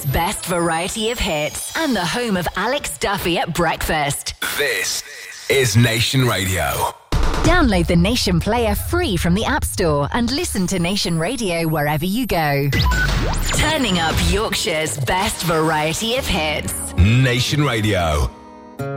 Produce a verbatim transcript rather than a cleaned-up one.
best variety of hits and the home of Alex Duffy at breakfast. This is Nation Radio. Download the Nation Player free from the App Store and listen to Nation Radio wherever you go. Turning up Yorkshire's best variety of hits. Nation Radio.